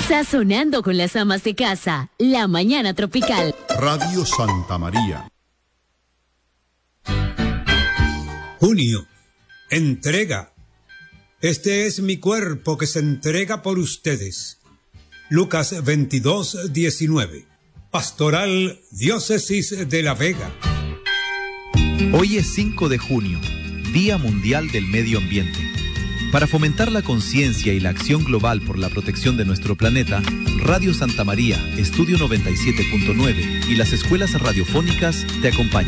Sazonando con las amas de casa, la mañana tropical. Radio Santa María. Junio. Entrega. Este es mi cuerpo que se entrega por ustedes. Lucas 22:19. Pastoral Diócesis de La Vega. Hoy es 5 de junio, Día Mundial del Medio Ambiente. Para fomentar la conciencia y la acción global por la protección de nuestro planeta, Radio Santa María, Estudio 97.9 y las escuelas radiofónicas te acompañan.